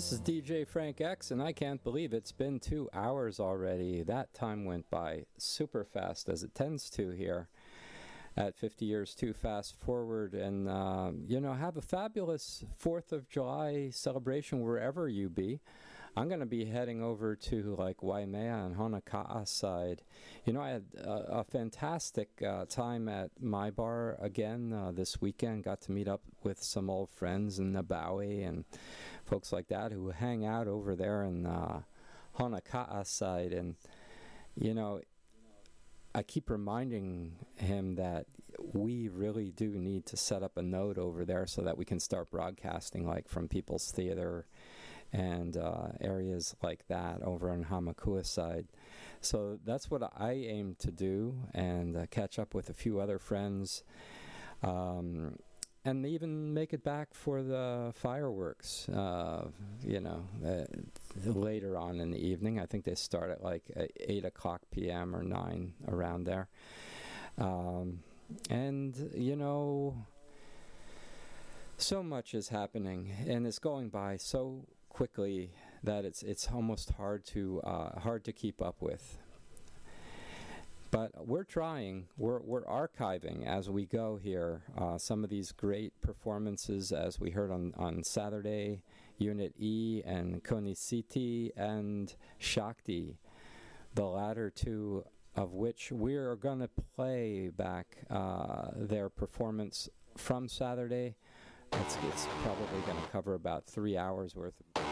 This is DJ Frank X, and I can't believe it's been 2 hours already. That time went by super fast, as it tends to here at 50 Years Too Fast Forward. And, have a fabulous 4th of July celebration wherever you be. I'm going to be heading over to Waimea and Honaka'a side. I had a fantastic time at my bar again this weekend. Got to meet up with some old friends in Nabawi and folks like that who hang out over there in Honaka'a side. And, I keep reminding him that we really do need to set up a node over there so that we can start broadcasting from People's Theater and areas like that over on Hamakua side. So that's what I aim to do, and catch up with a few other friends, and even make it back for the fireworks, later on in the evening. I think they start at 8 o'clock p.m. or 9, around there. So much is happening, and it's going by so quickly that it's almost hard to keep up with. But we're trying. We're archiving as we go here some of these great performances, as we heard on Saturday, Unit E and Konisiti and Shakti, the latter two of which we're going to play back their performance from Saturday. It's probably going to cover about 3 hours worth of